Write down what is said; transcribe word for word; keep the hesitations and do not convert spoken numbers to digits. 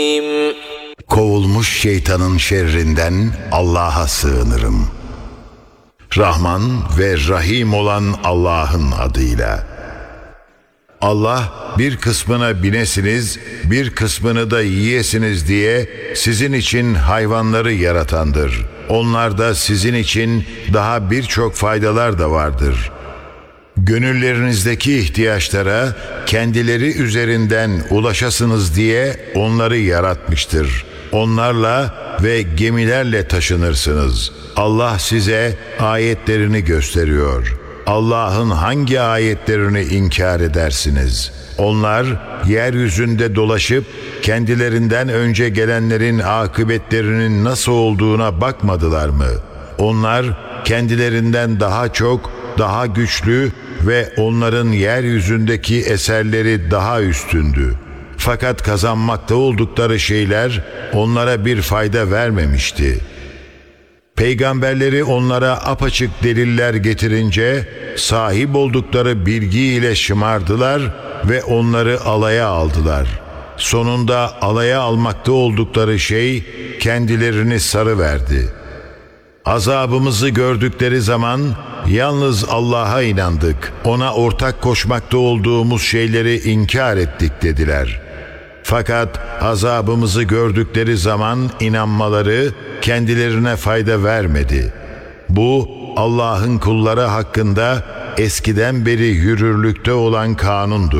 Kovulmuş şeytanın şerrinden Allah'a sığınırım. Rahman ve Rahim olan Allah'ın adıyla. Allah bir kısmına binesiniz, bir kısmını da yiyesiniz diye sizin için hayvanları yaratandır. Onlarda sizin için daha birçok faydalar da vardır. Gönüllerinizdeki ihtiyaçlara kendileri üzerinden ulaşasınız diye onları yaratmıştır. Onlarla ve gemilerle taşınırsınız. Allah size ayetlerini gösteriyor. Allah'ın hangi ayetlerini inkar edersiniz? Onlar yeryüzünde dolaşıp kendilerinden önce gelenlerin akıbetlerinin nasıl olduğuna bakmadılar mı? Onlar kendilerinden daha çok, daha güçlü ve onların yeryüzündeki eserleri daha üstündü. Fakat kazanmakta oldukları şeyler onlara bir fayda vermemişti. Peygamberleri onlara apaçık deliller getirince sahip oldukları bilgiyle şımardılar ve onları alaya aldılar. Sonunda alaya almakta oldukları şey kendilerini sarıverdi. Azabımızı gördükleri zaman yalnız Allah'a inandık, ona ortak koşmakta olduğumuz şeyleri inkar ettik dediler. Fakat azabımızı gördükleri zaman inanmaları kendilerine fayda vermedi. Bu Allah'ın kulları hakkında eskiden beri yürürlükte olan kanundur.